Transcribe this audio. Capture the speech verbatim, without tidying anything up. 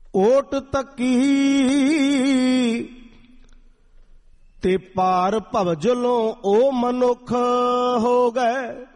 ਓਟ ਤੱਕੀ ਤੇ ਪਾਰ ਭਵਜਲੋਂ ਉਹ ਮਨੁੱਖ ਹੋ ਗਏ।